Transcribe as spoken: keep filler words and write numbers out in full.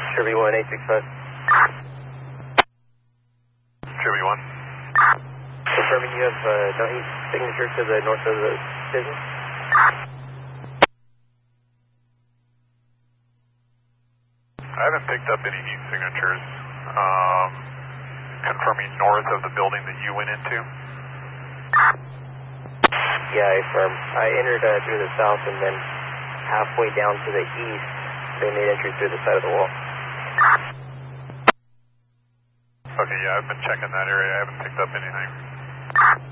Tribby one eight six five. Tribby one. Confirming you have uh, no heat signature to the north of the business. I haven't picked up any heat signatures. Um, confirming north of the building that you went into. Yeah, I affirm. I entered uh, through the south and then halfway down to the east, they made entry through the side of the wall. Okay, yeah, I've been checking that area. I haven't picked up anything.